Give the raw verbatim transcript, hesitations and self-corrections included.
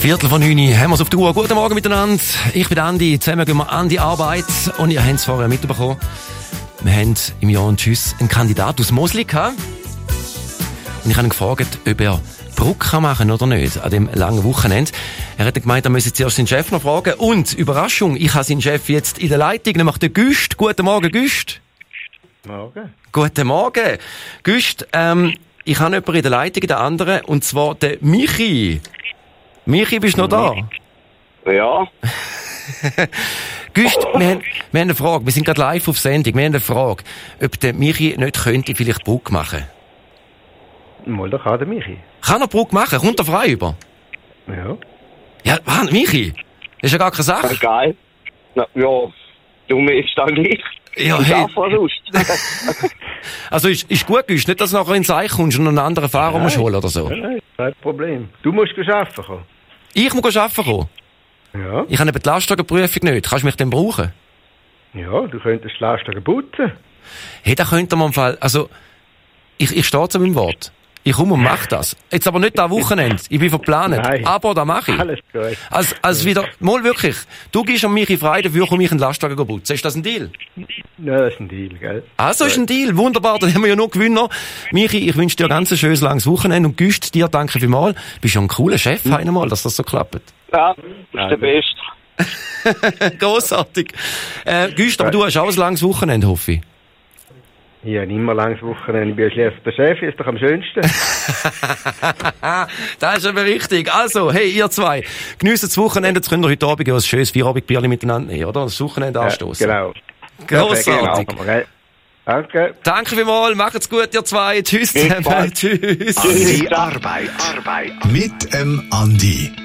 Viertel von neun haben wir es auf die Uhr. Guten Morgen miteinander. Ich bin Andi. Zusammen gehen wir an die Arbeit. Und ihr habt es vorher mitbekommen. Wir haben im Jahr und Tschüss einen Kandidat aus Mosli gehabt. Und ich habe ihn gefragt, ob er Brücke machen kann oder nicht an dem langen Wochenende. Er hat gemeint, er müsse zuerst seinen Chef noch fragen. Und, Überraschung, ich habe seinen Chef jetzt in der Leitung, nämlich den Güst. Guten Morgen, Güst. Morgen. Guten Morgen. Güst, ähm, ich habe jemanden in der Leitung, den anderen, und zwar den Michi. Michi, bist du noch da? Ja. Güst, wir haben, wir haben eine Frage. Wir sind gerade live auf Sendung. Wir haben eine Frage, ob der Michi nicht könnte vielleicht Brücke machen. Mal, da kann der Michi. Kann er Brücke machen? Kommt er frei über? Ja. Ja, Mann, Michi, das ist ja gar keine Sache. Ja, geil. Na, ja, du bist da gleich. Ja, ich hey. Sonst. Also ist, ist gut, Güst. Nicht, dass du nachher ins Eich kommst und einen anderen Fahrer musst holen oder so. Nein, nein, kein Problem. Du musst arbeiten kommen. Ich muss arbeiten kommen. Ja. Ich habe eben die Lastwagenprüfung nicht. Kannst du mich denn brauchen? Ja, du könntest die Lastwagen putzen. Hey, da könnte man im Fall, also, ich, ich stehe zu meinem Wort. Ich komme und mache das. Jetzt aber nicht am Wochenende. Ich bin verplant. Nein. Aber da mache ich. Alles gut. Als, als wieder, mal wirklich. Du gehst an mich frei, dafür komme ich einen Lastwagen putzen. Ist das ein Deal? Ja, das ist ein Deal, gell? Also ist ein Deal. Wunderbar. Dann haben wir ja noch Gewinner. Michi, ich wünsche dir ein ganz schönes langes Wochenende und Güst, dir danke vielmals. Du bist ja ein cooler Chef, einmal, dass das so klappt. Ja, das ist der Beste. Grossartig. Äh, Güst, aber du hast auch ein langes Wochenende, hoffe ich. Ja, nicht mehr langes Wochenende. Ich bin schließlich der Chef, ist doch am schönsten. Das ist aber richtig. Also, hey, ihr zwei, geniessen das Wochenende. Jetzt könnt ihr heute Abend ein schönes Feierabendbierchen miteinander nehmen, oder? Das Wochenende anstoßen. Ja, genau. Grossartig. Genau. Danke. Danke vielmals. Macht's gut, ihr zwei. Tschüss zusammen. Tschüss. Andi Arbeit. Arbeit. Mit dem Andi.